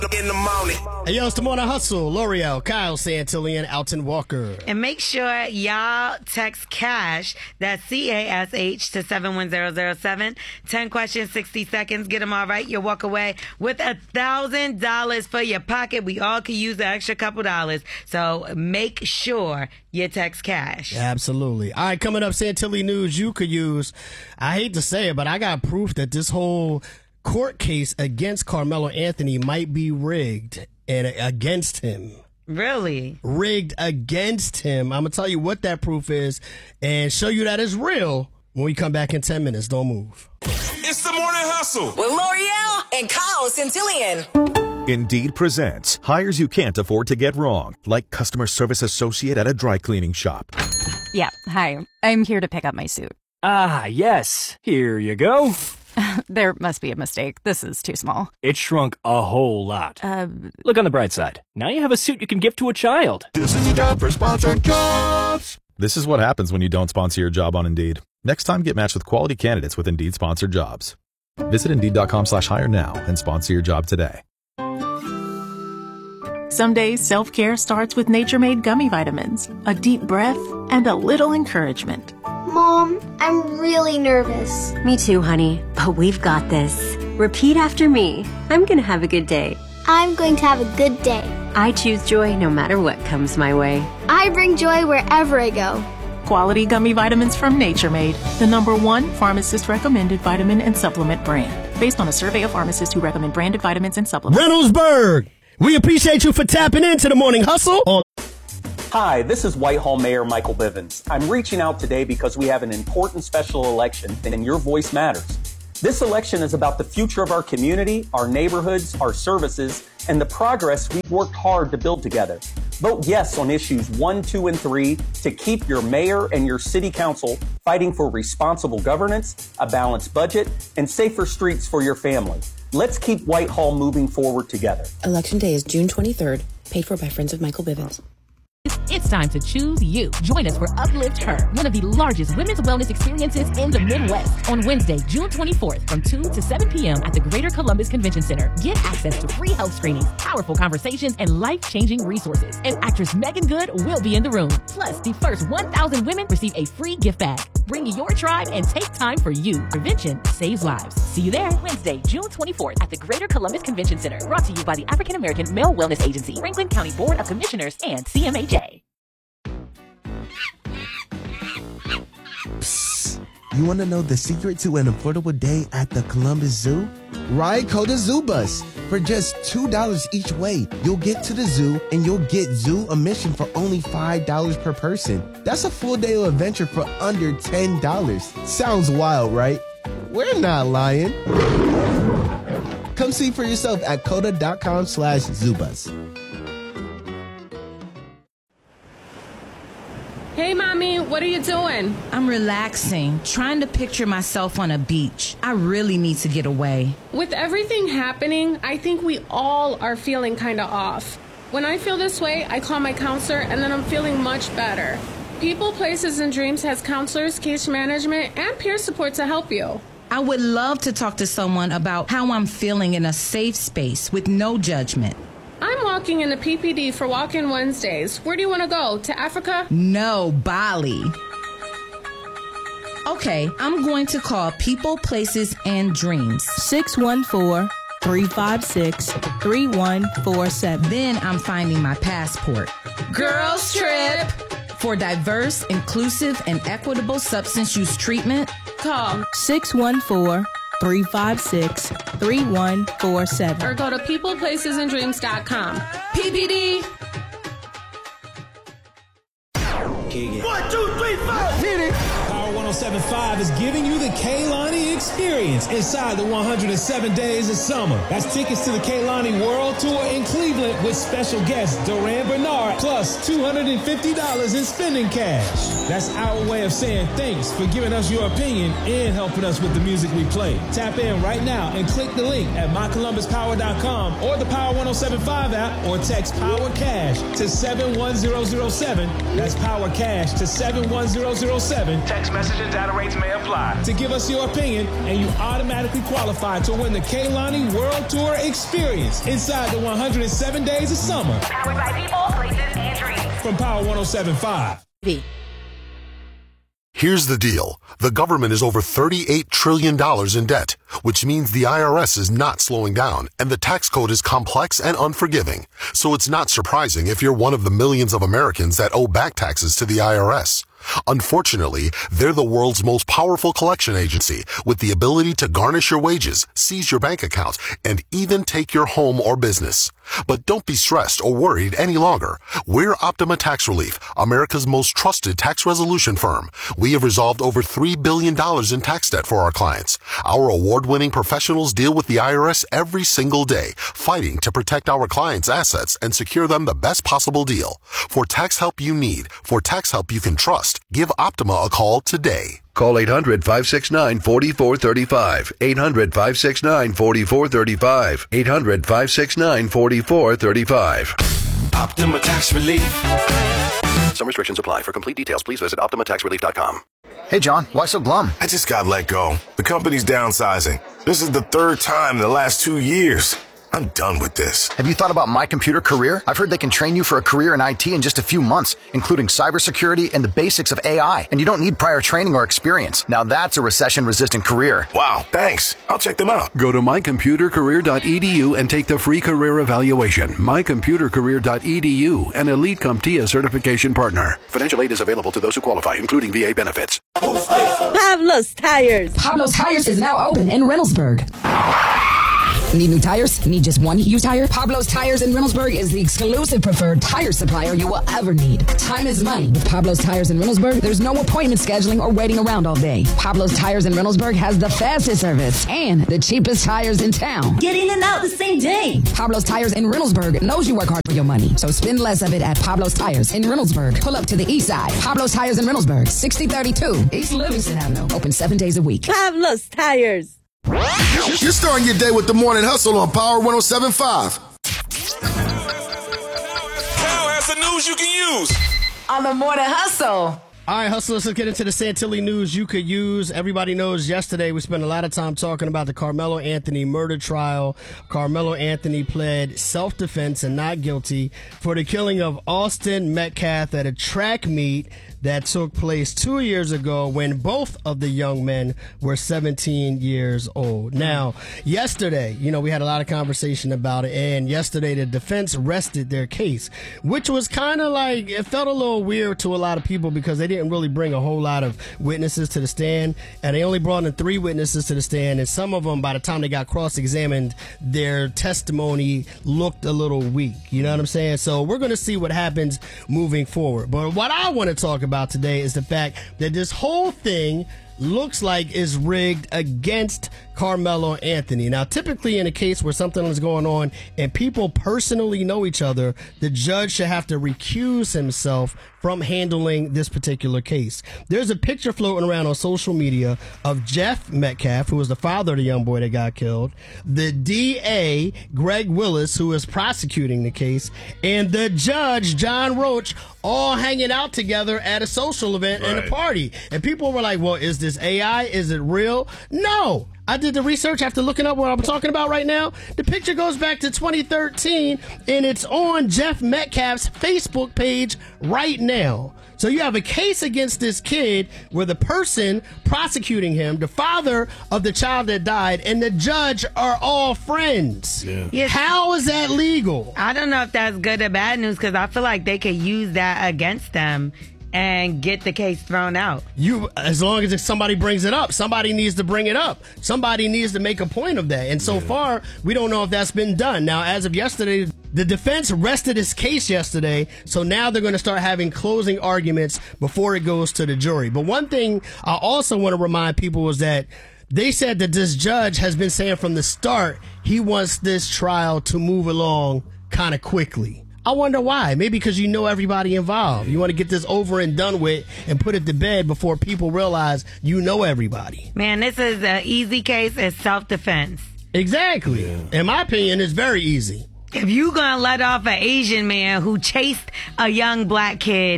In the morning. Hey, yo, it's the Morning Hustle. L'Oreal, Kyle Santillian, Alton Walker. And make sure y'all text CASH, that's CASH, to 71007. 10 questions, 60 seconds. Get them all right. You'll walk away with $1,000 for your pocket. We all could use the extra couple dollars. So make sure you text CASH. Absolutely. All right, coming up, Santilli news you could use. I hate to say it, but I got proof that this whole court case against Carmelo Anthony might be rigged and against him. Really? Rigged against him. I'm going to tell you what that proof is and show you that it's real when we come back in 10 minutes. Don't move. It's the Morning Hustle with L'Oreal and Kyle Santillian. Indeed presents hires you can't afford to get wrong, like customer service associate at a dry cleaning shop. Yeah, hi. I'm here to pick up my suit. Ah, yes. Here you go. There must be a mistake. This is too small. It shrunk a whole lot. Look on the bright side. Now you have a suit you can give to a child. This is your job for sponsored jobs. This is what happens when you don't sponsor your job on Indeed. Next time, get matched with quality candidates with Indeed sponsored jobs. Visit Indeed.com/hire now and sponsor your job today. Some days, self-care starts with Nature Made gummy vitamins, a deep breath, and a little encouragement. Mom, I'm really nervous. Me too, honey, but we've got this. Repeat after me. I'm going to have a good day. I'm going to have a good day. I choose joy no matter what comes my way. I bring joy wherever I go. Quality gummy vitamins from Nature Made, the #1 pharmacist-recommended vitamin and supplement brand. Based on a survey of pharmacists who recommend branded vitamins and supplements. Reynoldsburg, we appreciate you for tapping into the Morning Hustle. Hi, this is Whitehall Mayor Michael Bivens. I'm reaching out today because we have an important special election and your voice matters. This election is about the future of our community, our neighborhoods, our services, and the progress we've worked hard to build together. Vote yes on issues 1, 2, and 3 to keep your mayor and your city council fighting for responsible governance, a balanced budget, and safer streets for your family. Let's keep Whitehall moving forward together. Election day is June 23rd, paid for by Friends of Michael Bivens. It's time to choose you. Join us for Uplift Her, one of the largest women's wellness experiences in the Midwest, on Wednesday, June 24th from 2 to 7 p.m. at the Greater Columbus Convention Center. Get access to free health screenings, powerful conversations, and life-changing resources. And actress Megan Good will be in the room. Plus, the first 1,000 women receive a free gift bag. Bring your tribe and take time for you. Prevention saves lives. See you there Wednesday, June 24th at the Greater Columbus Convention Center. Brought to you by the African American Male Wellness Agency, Franklin County Board of Commissioners, and CMHA. Psst. You want to know the secret to an affordable day at the Columbus Zoo? Ride Coda Zoo Bus. For just $2 each way, you'll get to the zoo and you'll get zoo admission for only $5 per person. That's a full day of adventure for under $10. Sounds wild, right? We're not lying. Come see for yourself at coda.com/zoobus. Hey, Mommy, what are you doing? I'm relaxing, trying to picture myself on a beach. I really need to get away. With everything happening, I think we all are feeling kind of off. When I feel this way, I call my counselor, and then I'm feeling much better. People, Places, and Dreams has counselors, case management, and peer support to help you. I would love to talk to someone about how I'm feeling in a safe space with no judgment. I'm walking in the PPD for Walk-In Wednesdays. Where do you want to go? To Africa? No, Bali. Okay, I'm going to call People, Places, and Dreams. 614-356-3147. Then I'm finding my passport. Girls Trip! For diverse, inclusive, and equitable substance use treatment, call 614-356-3147. Or go to peopleplacesanddreams.com. PPD! 1, 2, 3, 4. Hit it. Power 107.5 is giving you the Kehlani experience inside the 107 days of summer. That's tickets to the Kehlani World Tour in Cleveland with special guest Duran Bernard, plus $250 in spending cash. That's our way of saying thanks for giving us your opinion and helping us with the music we play. Tap in right now and click the link at mycolumbuspower.com or the Power 107.5 app, or text Power Cash to 71007. That's Power Cash to 71007. Text message Selection data rates may apply. To give us your opinion, and you automatically qualify to win the Kehlani World Tour experience inside the 107 days of summer. Powered by people, places, and dreams. From Power 107.5. Here's the deal. The government is over $38 trillion in debt, which means the IRS is not slowing down, and the tax code is complex and unforgiving. So it's not surprising if you're one of the millions of Americans that owe back taxes to the IRS. Unfortunately, they're the world's most powerful collection agency with the ability to garnish your wages, seize your bank account, and even take your home or business. But don't be stressed or worried any longer. We're Optima Tax Relief, America's most trusted tax resolution firm. We have resolved over $3 billion in tax debt for our clients. Our award-winning professionals deal with the IRS every single day, fighting to protect our clients' assets and secure them the best possible deal. For tax help you need, for tax help you can trust, give Optima a call today. Call 800-569-4435. 800-569-4435. 800-569-4435. Optima Tax Relief. Some restrictions apply. For complete details, please visit OptimaTaxRelief.com. Hey, John, why so glum? I just got let go. The company's downsizing. This is the third time in the last 2 years. I'm done with this. Have you thought about My Computer Career? I've heard they can train you for a career in IT in just a few months, including cybersecurity and the basics of AI. And you don't need prior training or experience. Now that's a recession-resistant career. Wow, thanks. I'll check them out. Go to mycomputercareer.edu and take the free career evaluation. Mycomputercareer.edu, an Elite CompTIA certification partner. Financial aid is available to those who qualify, including VA benefits. Pablo's Tires. Pablo's Tires is now open in Reynoldsburg. Need new tires? Need just one used tire? Pablo's Tires in Reynoldsburg is the exclusive preferred tire supplier you will ever need. Time is money. With Pablo's Tires in Reynoldsburg, there's no appointment scheduling or waiting around all day. Pablo's Tires in Reynoldsburg has the fastest service and the cheapest tires in town. Get in and out the same day. Pablo's Tires in Reynoldsburg knows you work hard for your money, so spend less of it at Pablo's Tires in Reynoldsburg. Pull up to the east side. Pablo's Tires in Reynoldsburg, 6032 East Livingston Avenue. Open 7 days a week. Pablo's Tires. You're starting your day with the Morning Hustle on Power 107.5. Cal has the news you can use on the Morning Hustle. All right, hustlers, let's get into the Santilli news you could use. Everybody knows yesterday we spent a lot of time talking about the Carmelo Anthony murder trial. Carmelo Anthony pled self-defense and not guilty for the killing of Austin Metcalf at a track meet that took place 2 years ago when both of the young men were 17 years old. Now, yesterday, we had a lot of conversation about it, and yesterday the defense rested their case, which was kind of like, it felt a little weird to a lot of people because they didn't really bring a whole lot of witnesses to the stand, and they only brought in 3 witnesses to the stand, and some of them, by the time they got cross-examined, their testimony looked a little weak. You know what I'm saying? So we're going to see what happens moving forward. But what I want to talk about today is the fact that this whole thing looks like is rigged against Carmelo Anthony. Now, typically in a case where something is going on and people personally know each other, the judge should have to recuse himself from handling this particular case. There's a picture floating around on social media of Jeff Metcalf, who was the father of the young boy that got killed, the DA, Greg Willis, who is prosecuting the case, and the judge, John Roach, all hanging out together at a social event and a party. And people were like, well, is this AI? Is it real? No. I did the research after looking up what I'm talking about right now. The picture goes back to 2013, and it's on Jeff Metcalf's Facebook page right now. So you have a case against this kid where the person prosecuting him, the father of the child that died, and the judge are all friends. Yeah. Yes. How is that legal? I don't know if that's good or bad news, because I feel like they could use that against them and get the case thrown out. As long as somebody brings it up, somebody needs to bring it up. Somebody needs to make a point of that. And so far, we don't know if that's been done. Now, as of yesterday, the defense rested its case yesterday, so now they're going to start having closing arguments before it goes to the jury. But one thing I also want to remind people is that they said that this judge has been saying from the start he wants this trial to move along kind of quickly. I wonder why. Maybe because you know everybody involved. You want to get this over and done with and put it to bed before people realize you know everybody. Man, this is an easy case. It's self-defense. Exactly. Yeah. In my opinion, it's very easy. If you gonna let off an Asian man who chased a young black kid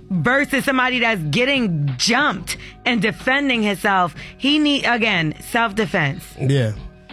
versus somebody that's getting jumped and defending himself. He need, again, self-defense. Yeah.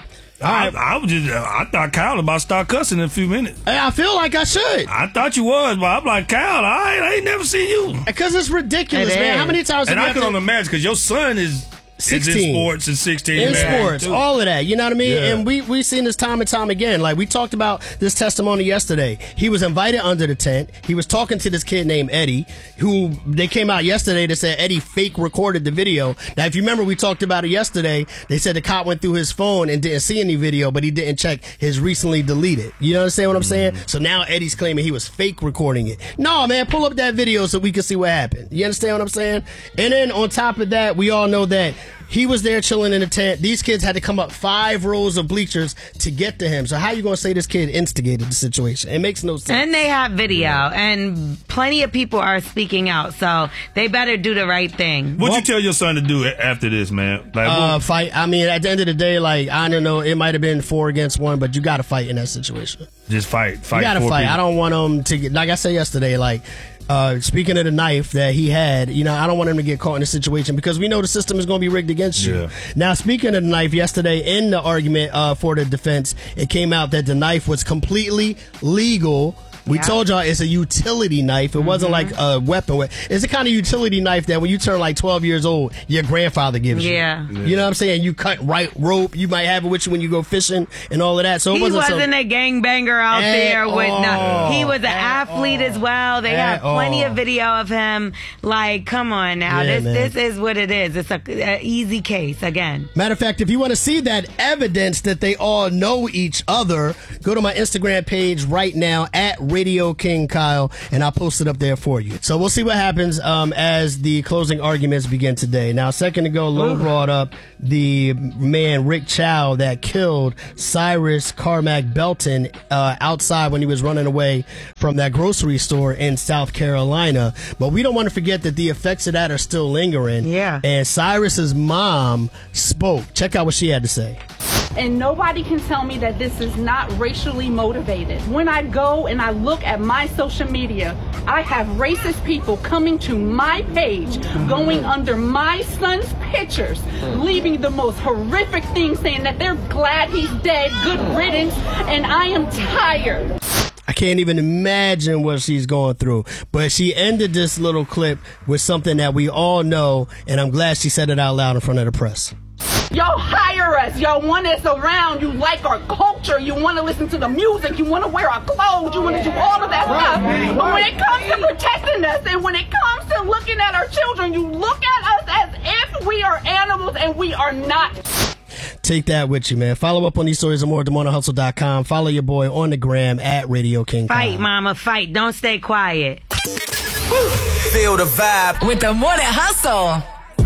I thought Kyle about to start cussing in a few minutes. Hey, I feel like I should. I thought you was, but I'm like, Kyle, I ain't never seen you. Because it's ridiculous, man. How many times? And I can only imagine because your son is 16 in sports and 16 in sports, all of that. You know what I mean? Yeah. And we seen this time and time again. Like we talked about this testimony yesterday. He was invited under the tent. He was talking to this kid named Eddie, who they came out yesterday to say Eddie fake recorded the video. Now, if you remember, we talked about it yesterday. They said the cop went through his phone and didn't see any video, but he didn't check his recently deleted. You understand what I'm saying? So now Eddie's claiming he was fake recording it. No, man, pull up that video so we can see what happened. You understand what I'm saying? And then on top of that, we all know that he was there chilling in the tent. These kids had to come up 5 rows of bleachers to get to him. So how you going to say this kid instigated the situation? It makes no sense. And they have video, and plenty of people are speaking out, so they better do the right thing. What'd you tell your son to do after this, man? Like, fight. I mean, at the end of the day, like, I don't know, it might have been 4 against 1, but you got to fight in that situation. Just fight. You got to fight. People. I don't want him to get, like I said yesterday, like, speaking of the knife that he had, you know, I don't want him to get caught in a situation because we know the system is going to be rigged against you. Yeah. Now, speaking of the knife, yesterday in the argument for the defense, it came out that the knife was completely legal. We told y'all it's a utility knife. It wasn't like a weapon. It's the kind of utility knife that when you turn like 12 years old, your grandfather gives you. Yeah. You know what I'm saying? You cut rope. You might have it with you when you go fishing and all of that. So he wasn't a gangbanger out there with he was an athlete as well. They got plenty of video of him. Like, come on now. Yeah, this is what it is. It's an easy case again. Matter of fact, if you want to see that evidence that they all know each other, go to my Instagram page right now at Radio King Kyle, and I'll post it up there for you. So we'll see what happens as the closing arguments begin today. Now, a second ago, Lo brought up the man Rick Chow that killed Cyrus Carmack Belton outside when he was running away from that grocery store in South Carolina. But we don't want to forget that the effects of that are still lingering. Yeah. And Cyrus's mom spoke. Check out what she had to say. And nobody can tell me that this is not racially motivated. When I go and I look at my social media, I have racist people coming to my page, going under my son's pictures, leaving the most horrific things, saying that they're glad he's dead, good riddance, and I am tired. I can't even imagine what she's going through. But she ended this little clip with something that we all know, and I'm glad she said it out loud in front of the press. Y'all hire us. Y'all want us around. You like our culture. You want to listen to the music. You want to wear our clothes. You want to do all of that stuff. But when it comes to protecting us and when it comes to looking at our children, you look at us as if we are animals, and we are not. Take that with you, man. Follow up on these stories and more at TheMorningHustle.com. Follow your boy on the gram at Radio King. Fight, mama, fight. Don't stay quiet. Feel the vibe with The Morning Hustle.